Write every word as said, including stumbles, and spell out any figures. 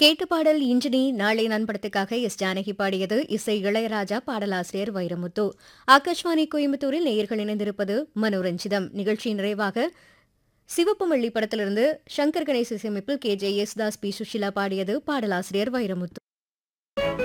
கேட்டு பாடல் இன்றினி நாளை நண்படத்துக்காக எஸ் ஜானகி பாடியது. இசை இளையராஜா, பாடலாசிரியர் வைரமுத்து. ஆகாஷ்வாணி கோயம்புத்தூரில் நேயர்கள் இணைந்திருப்பது மனோரஞ்சிதம். நிகழ்ச்சி நிறைவாக சிவப்பு மல்லி படத்திலிருந்து சங்கர் கணேஷ் இசையமைப்பில் K J Yesudas, B Sushila பாடியது. பாடலாசிரியர் வைரமுத்து.